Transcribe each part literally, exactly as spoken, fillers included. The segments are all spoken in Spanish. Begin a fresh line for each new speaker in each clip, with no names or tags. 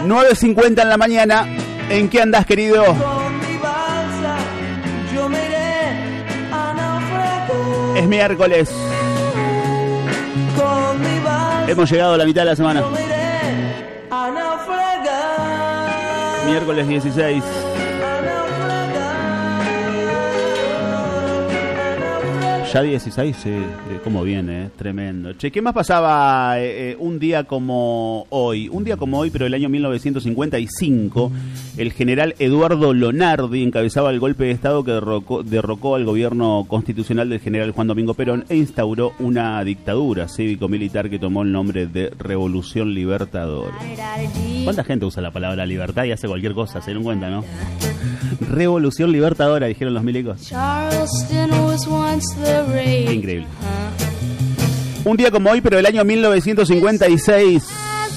nueve cincuenta en la mañana. ¿En qué andás, querido? Es miércoles. Hemos llegado a la mitad de la semana. Miércoles dieciséis. Ya dieciséis, sí, cómo viene, eh, tremendo. Che, ¿qué más pasaba eh, un día como hoy? Un día como hoy, pero el año mil novecientos cincuenta y cinco, el general Eduardo Lonardi encabezaba el golpe de Estado que derrocó, derrocó al gobierno constitucional del general Juan Domingo Perón e instauró una dictadura cívico-militar que tomó el nombre de Revolución Libertadora. ¿Cuánta gente usa la palabra libertad y hace cualquier cosa? Se dieron cuenta, ¿no? Revolución Libertadora, dijeron los milicos. Qué increíble. Un día como hoy, pero el año mil novecientos cincuenta y seis,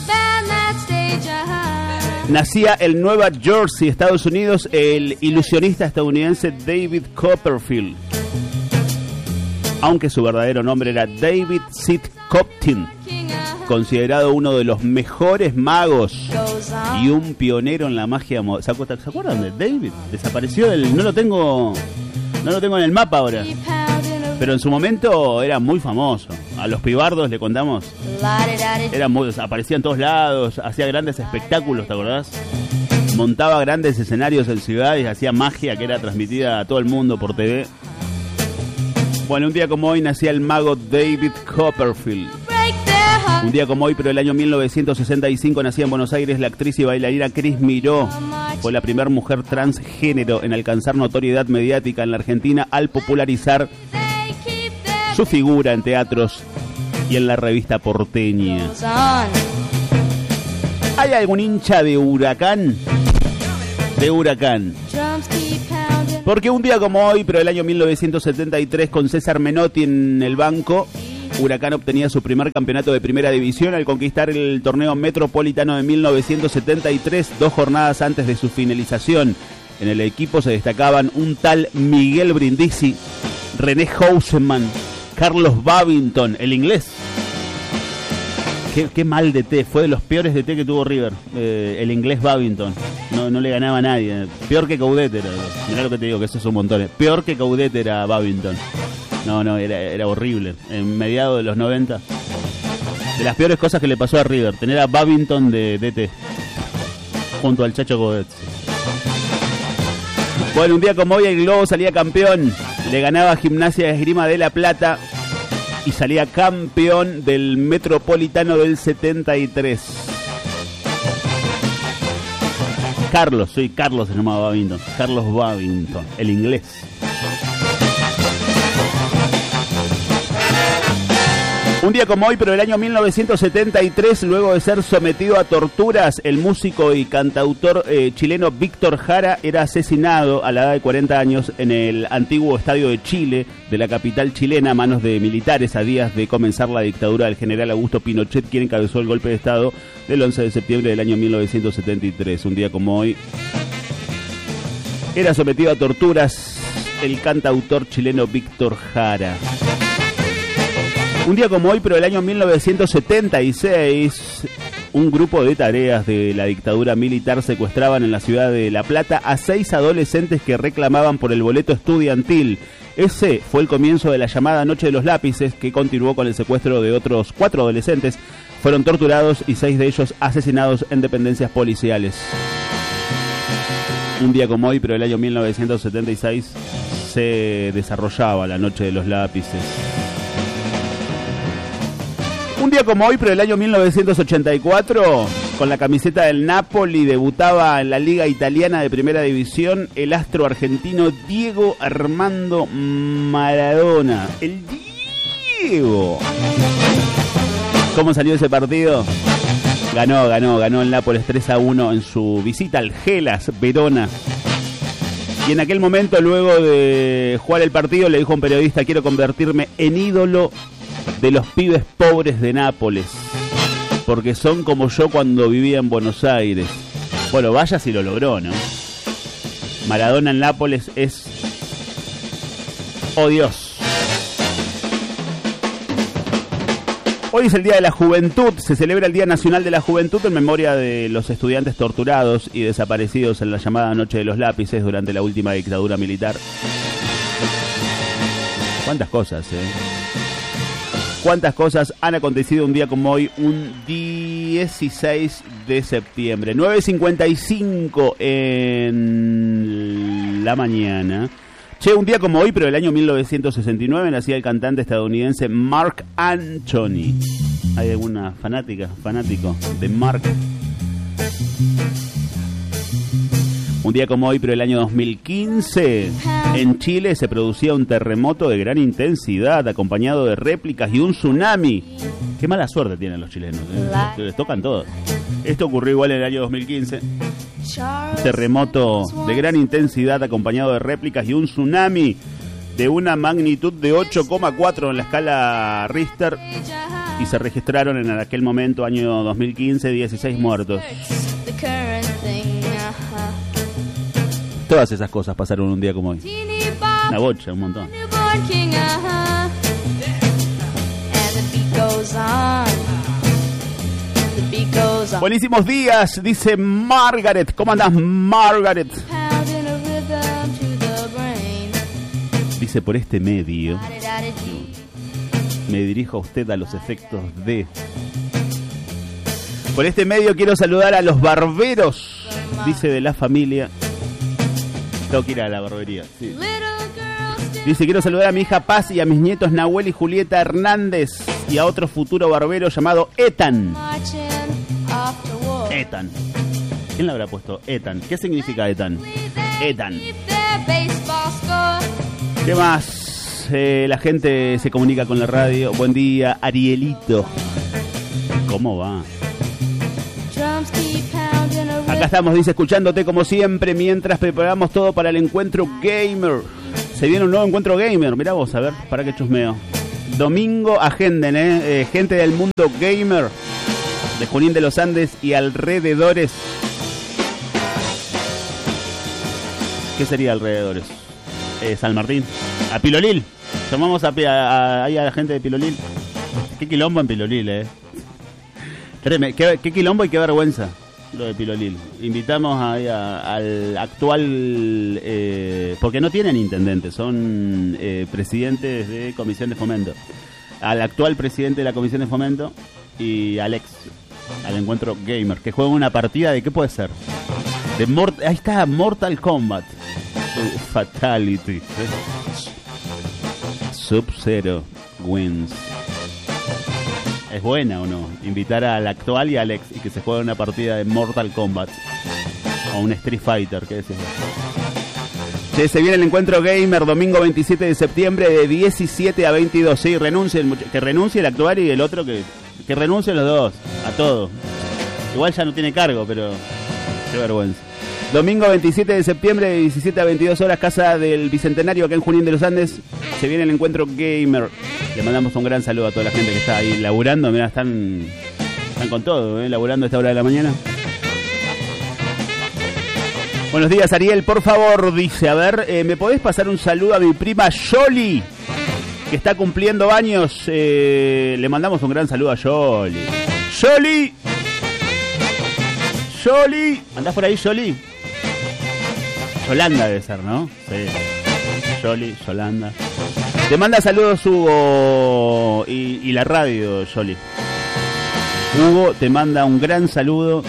nacía en Nueva Jersey, Estados Unidos, el ilusionista estadounidense David Copperfield. Aunque su verdadero nombre era David Sid Coptin, considerado uno de los mejores magos y un pionero en la magia moderna. ¿Se acuerdan de David? Desapareció el... No lo tengo... No lo tengo en el mapa ahora. Pero en su momento era muy famoso. A los pibardos le contamos. Era muy, aparecía en todos lados, hacía grandes espectáculos, ¿te acordás? Montaba grandes escenarios en ciudades, hacía magia que era transmitida a todo el mundo por T V. Bueno, un día como hoy nacía el mago David Copperfield. Un día como hoy, pero el año mil novecientos sesenta y cinco, nacía en Buenos Aires la actriz y bailarina Cris Miró. Fue la primera mujer transgénero en alcanzar notoriedad mediática en la Argentina al popularizar su figura en teatros y en la revista porteña. ¿Hay algún hincha de Huracán? De Huracán. Porque un día como hoy, pero el año mil novecientos setenta y tres, con César Menotti en el banco, Huracán obtenía su primer campeonato de primera división al conquistar el torneo metropolitano de mil novecientos setenta y tres, dos jornadas antes de su finalización. En el equipo se destacaban un tal Miguel Brindisi, René Houseman, Carlos Babington, el inglés. Qué, qué mal de té, fue de los peores de té que tuvo River, eh, el inglés Babington. No, no le ganaba a nadie, peor que Coudet era. Mirá lo que te digo, que eso es un montón. Peor que Coudet era Babington. No, no, era, era horrible. En mediados de los noventa. De las peores cosas que le pasó a River, tener a Babington de D T junto al Chacho Coudet. Bueno, un día como hoy el Globo salía campeón. Le ganaba a Gimnasia de Esgrima de La Plata y salía campeón del Metropolitano del setenta y tres. Carlos, soy Carlos, se llamaba Babington. Carlos Babington, el inglés. Un día como hoy, pero el año mil novecientos setenta y tres, luego de ser sometido a torturas, el músico y cantautor eh, chileno Víctor Jara era asesinado a la edad de cuarenta años en el antiguo Estadio de Chile de la capital chilena a manos de militares a días de comenzar la dictadura del general Augusto Pinochet, quien encabezó el golpe de Estado del once de septiembre del año mil novecientos setenta y tres. Un día como hoy era sometido a torturas el cantautor chileno Víctor Jara. Un día como hoy, pero el año mil novecientos setenta y seis, un grupo de tareas de la dictadura militar secuestraban en la ciudad de La Plata a seis adolescentes que reclamaban por el boleto estudiantil. Ese fue el comienzo de la llamada Noche de los Lápices, que continuó con el secuestro de otros cuatro adolescentes. Fueron torturados y seis de ellos asesinados en dependencias policiales. Un día como hoy, pero el año mil novecientos setenta y seis, se desarrollaba la Noche de los Lápices. Un día como hoy, pero el año mil novecientos ochenta y cuatro, con la camiseta del Napoli, debutaba en la Liga Italiana de Primera División el astro argentino Diego Armando Maradona. ¡El Diego! ¿Cómo salió ese partido? Ganó, ganó, ganó el Nápoles tres a uno en su visita al Hellas Verona. Y en aquel momento, luego de jugar el partido, le dijo a un periodista: quiero convertirme en ídolo de los pibes pobres de Nápoles, porque son como yo cuando vivía en Buenos Aires. Bueno, vaya si lo logró, ¿no? Maradona en Nápoles es... ¡oh, Dios! Hoy es el Día de la Juventud, se celebra el Día Nacional de la Juventud en memoria de los estudiantes torturados y desaparecidos en la llamada Noche de los Lápices durante la última dictadura militar. ¿Cuántas cosas, eh? ¿Cuántas cosas han acontecido un día como hoy, un dieciséis de septiembre? nueve cincuenta y cinco en la mañana. Che, un día como hoy, pero del año mil novecientos sesenta y nueve, nacía el cantante estadounidense Marc Anthony. ¿Hay alguna fanática, fanático de Marc? Un día como hoy, pero el año dos mil quince, en Chile se producía un terremoto de gran intensidad, acompañado de réplicas y un tsunami. Qué mala suerte tienen los chilenos, ¿eh? Les tocan todos. Esto ocurrió igual en el año dos mil quince. Un terremoto de gran intensidad, acompañado de réplicas y un tsunami de una magnitud de ocho coma cuatro en la escala Richter. Y se registraron en aquel momento, año dos mil quince, dieciséis muertos. Todas esas cosas pasaron un día como hoy. Una bocha, un montón. Buenísimos días, dice Margaret. ¿Cómo andás, Margaret? Dice, por este medio me dirijo a usted a los efectos de... Por este medio quiero saludar a los barberos, dice, de la familia. Tengo que ir a la barbería, sí. Dice, quiero saludar a mi hija Paz y a mis nietos Nahuel y Julieta Hernández y a otro futuro barbero llamado Ethan. Ethan. ¿Quién le habrá puesto Ethan? ¿Qué significa Ethan? Ethan. ¿Qué más? Eh, la gente se comunica con la radio. Buen día, Arielito. ¿Cómo va? Acá estamos, dice, escuchándote como siempre mientras preparamos todo para el encuentro gamer. Se viene un nuevo encuentro gamer. Mirá vos, a ver, para que chusmeo. Domingo, agenden, eh. eh gente del mundo gamer de Junín de los Andes y alrededores. ¿Qué sería alrededores? Eh, San Martín. A Pilolil. Llamamos a, a, a, a la gente de Pilolil. Qué quilombo en Pilolil, eh. Créeme, qué, qué quilombo y qué vergüenza lo de Pilolil. Invitamos a, a, al actual, eh, porque no tienen intendente, son eh, presidentes de Comisión de Fomento. Al actual presidente de la Comisión de Fomento y Alex, al encuentro gamer, que juega una partida de, ¿qué puede ser? De Mort- ahí está, Mortal Kombat. Uh, Fatality. Sub-Zero wins. ¿Es buena o no? Invitar al actual y a Alex y que se juegue una partida de Mortal Kombat o un Street Fighter, ¿qué decís? Sí, se viene el encuentro gamer domingo veintisiete de septiembre de diecisiete a veintidós. Sí, renuncien, que renuncie el actual y el otro que, que renuncien los dos, a todo. Igual ya no tiene cargo, pero qué vergüenza. Domingo veintisiete de septiembre de diecisiete a veintidós horas, Casa del Bicentenario, acá en Junín de los Andes. Se viene el encuentro gamer. Le mandamos un gran saludo a toda la gente que está ahí laburando. Mirá, están, están con todo, ¿eh? Laburando a esta hora de la mañana. Buenos días, Ariel, por favor, dice, a ver, eh, ¿me podés pasar un saludo a mi prima Yoli, que está cumpliendo años? Eh, le mandamos un gran saludo a Yoli. ¡Yoli! ¡Yoli! ¿Andás por ahí, Yoli? Yolanda debe ser, ¿no? Sí. Yoli, Yolanda. Te manda saludos Hugo y, y la radio, Yoli. Hugo te manda un gran saludo.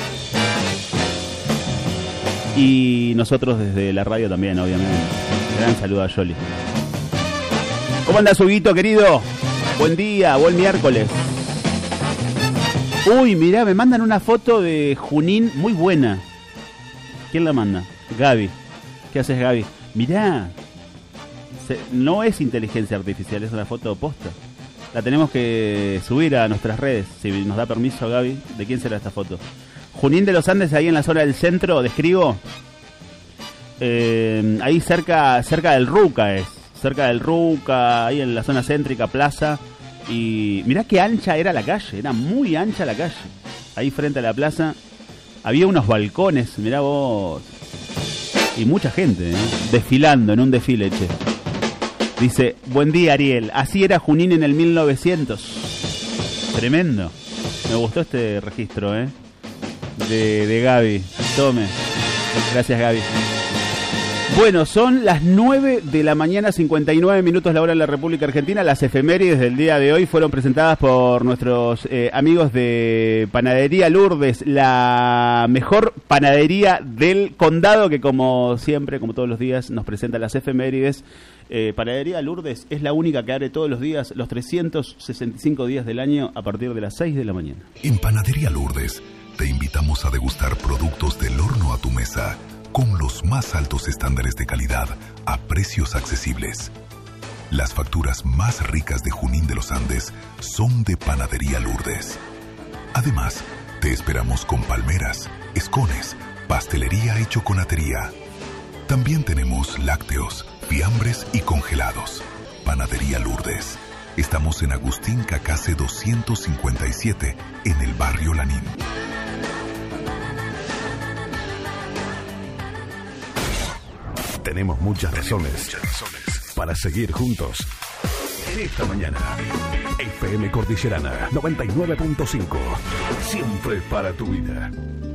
Y nosotros desde la radio también, obviamente. Gran saludo a Yoli. ¿Cómo andas, Huguito, querido? Buen día, buen miércoles. Uy, mirá, me mandan una foto de Junín muy buena. ¿Quién la manda? Gaby. ¿Qué haces, Gaby? Mirá. Se, no es inteligencia artificial, es una foto posta. La tenemos que subir a nuestras redes, si nos da permiso, Gaby. ¿De quién será esta foto? Junín de los Andes, ahí en la zona del centro, describo. Eh, ahí cerca cerca del Ruca es. Cerca del Ruca, ahí en la zona céntrica, plaza. Y mirá qué ancha era la calle, era muy ancha la calle. Ahí frente a la plaza había unos balcones, mirá vos. Y mucha gente, ¿eh? Desfilando en un desfile, che. Dice, buen día, Ariel, así era Junín en el mil novecientos. Tremendo. Me gustó este registro, ¿eh? De, de Gaby. Tome. Gracias, Gaby. Bueno, son las nueve de la mañana, cincuenta y nueve minutos la hora en la República Argentina. Las efemérides del día de hoy fueron presentadas por nuestros eh, amigos de Panadería Lourdes, la mejor panadería del condado, que como siempre, como todos los días, nos presenta las efemérides. Eh, Panadería Lourdes es la única que abre todos los días, los trescientos sesenta y cinco días del año, a partir de las seis de la mañana.
En Panadería Lourdes te invitamos a degustar productos del horno a tu mesa, con los más altos estándares de calidad a precios accesibles. Las facturas más ricas de Junín de los Andes son de Panadería Lourdes. Además, te esperamos con palmeras, escones, pastelería y chocolatería. También tenemos lácteos, fiambres y congelados. Panadería Lourdes. Estamos en Agustín Cacase doscientos cincuenta y siete, en el barrio Lanín.
Tenemos muchas razones, muchas razones para seguir juntos. En esta mañana, F M Cordillerana noventa y nueve punto cinco. Siempre para tu vida.